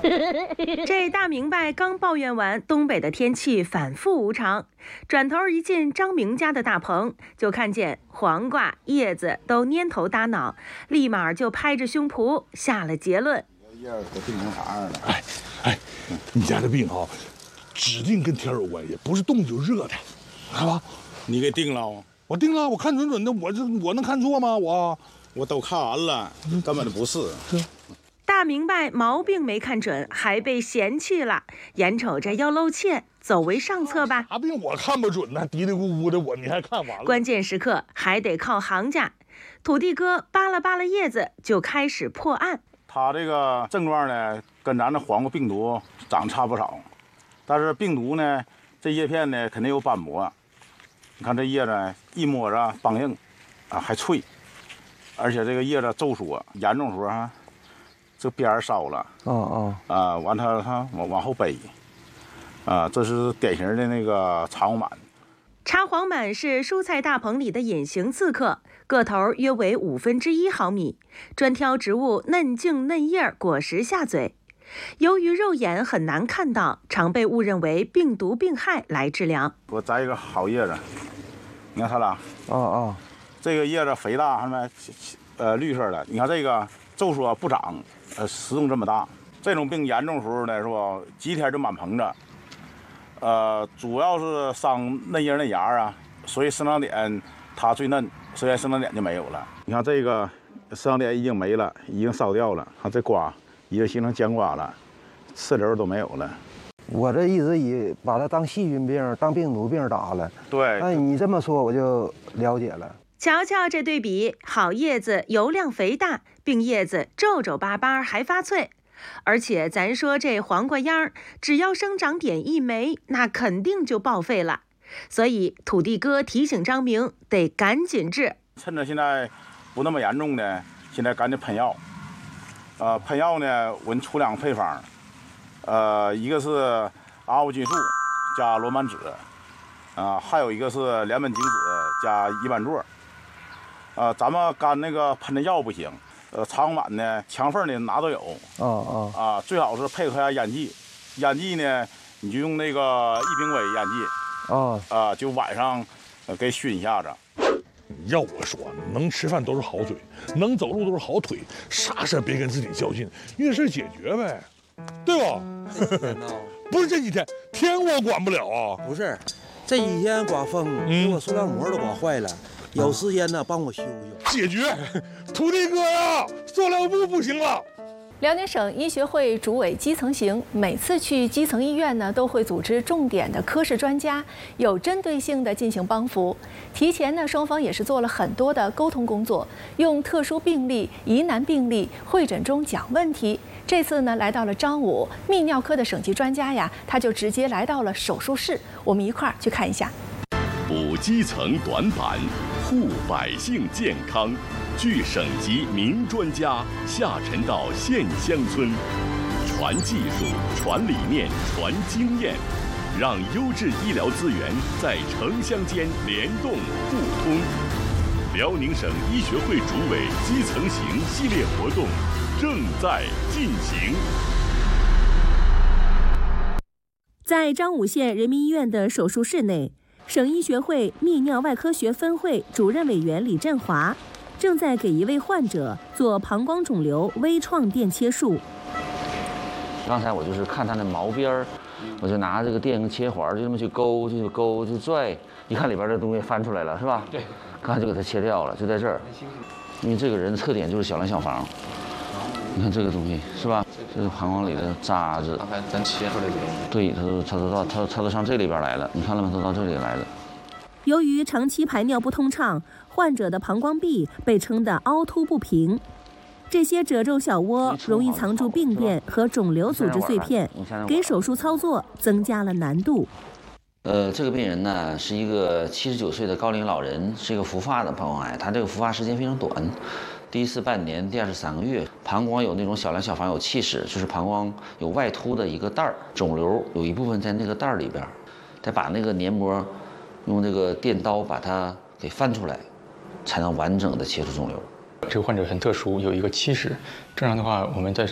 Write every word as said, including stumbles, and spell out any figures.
这大明白刚抱怨完东北的天气反复无常，转头一进张明家的大棚，就看见黄瓜、叶子都蔫头耷脑，立马就拍着胸脯下了结论： 叶子病成啥样了？ 哎哎，你家的病啊，指定跟天有关系，不是冻就热的，看吧？ 你给定了？ 我定了，我看准准的，我这我能看错吗？我我都看完了，根本就不是。 是。 大明白毛病没看准，还被嫌弃了，眼瞅着要露怯，走为上策吧。 啥病我看不准呢，嘀嘀咕咕的我，你还看完了。 关键时刻还得靠行家。土地哥扒拉扒拉叶子，就开始破案。 他这个症状呢，跟咱的黄瓜病毒长得差不少，但是病毒呢，这叶片呢肯定有斑驳。你看这叶子一摸着梆硬，啊还脆，而且这个叶子皱缩，严重时候哈。这边儿烧了， 哦哦， 啊，完它它往往后背，啊，这是典型的那个茶黄螨。 茶黄螨是蔬菜大棚里的隐形刺客，个头约为五分之一毫米，专挑植物嫩茎嫩叶果实下嘴。由于肉眼很难看到，常被误认为病毒病害来治疗。 我摘一个好叶子，你看它俩， 哦哦， 这个叶子肥大，看没？呃，绿色的。你看这个皱缩不长。呃，石洞这么大，这种病严重时候呢，是吧？几天就满棚子。呃，主要是伤嫩叶嫩芽啊，所以生长点它最嫩，所以生长点就没有了。你看这个生长点已经没了，已经烧掉了。看这瓜已经形成僵瓜了，刺瘤都没有了。 我这一直以把它当细菌病、当病毒病打了。 对， 那你这么说我就了解了。 瞧瞧这对比，好叶子油亮肥大，病叶子皱皱巴巴还发脆。而且咱说这黄瓜秧儿，只要生长点一枚，那肯定就报废了。所以土地哥提醒张明得赶紧治， 趁着现在不那么严重的，现在赶紧喷药。呃，喷药呢，我出两个配方，呃，一个是阿วุ菌素加罗曼酯，啊、呃，还有一个是联苯精酯加乙板唑。呃，咱们干那个喷的药不行，呃，茶黄螨呢，强缝的哪都有。 哦哦。 啊，最好是配合下烟剂，烟剂呢，你就用那个一丙委烟剂。 哦。 啊，就晚上，呃，给熏一下子。 要我说，能吃饭都是好嘴，能走路都是好腿，啥事别跟自己较劲，遇事解决呗，对吧？不是这几天，天我管不了啊。 不是，这几天刮风，给我塑料膜都刮坏了。有时间呢，帮我修修。 解决，土地哥呀，塑料布不行了。 辽宁省医学会主委基层行，每次去基层医院呢，都会组织重点的科室专家，有针对性的进行帮扶。提前呢，双方也是做了很多的沟通工作，用特殊病例、疑难病例会诊中讲问题。这次呢，来到了张武泌尿科的省级专家呀，他就直接来到了手术室，我们一块儿去看一下。 补基层短板，护百姓健康。据省级名专家下沉到县乡村，传技术、传理念、传经验，让优质医疗资源在城乡间联动互通。辽宁省医学会主委基层行系列活动正在进行。 在张武县人民医院的手术室内，省医学会泌尿外科学分会主任委员李振华正在给一位患者做膀胱肿瘤微创电切术。 刚才我就是看他那毛边儿，我就拿这个电切环就这么去勾，就勾就拽，一看里边这东西翻出来了，是吧？对。刚才就给它切掉了，就在这儿。因为这个人的特点就是小梁小房，你看这个东西是吧？这是膀胱里的渣子。刚才咱切出来的。对，它都它都到它它都上这里边来了，你看了吗？都到这里来了。 由于长期排尿不通畅，患者的膀胱壁被撑得凹凸不平，这些褶皱小窝容易藏住病变和肿瘤组织碎片，给手术操作增加了难度。 呃，这个病人呢是一个七十九岁的高龄老人，是一个复发的膀胱癌，他这个复发时间非常短，第一次半年，第二次三个月，膀胱有那种小梁小房有气室，就是膀胱有外凸的一个袋儿，肿瘤有一部分在那个袋儿里边，再把那个黏膜用这个电刀把它给翻出来，才能完整的切除肿瘤。 这个患者很特殊，有一个气室，正常的话我们在